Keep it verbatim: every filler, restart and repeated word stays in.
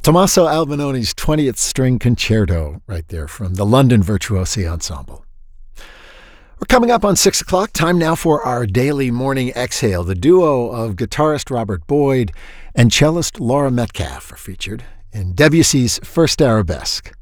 Tommaso Albinoni's twentieth String Concerto right there from the London Virtuosi Ensemble. We're coming up on six o'clock. Time now for our daily morning exhale. The duo of guitarist Robert Boyd and cellist Laura Metcalf are featured in Debussy's First Arabesque.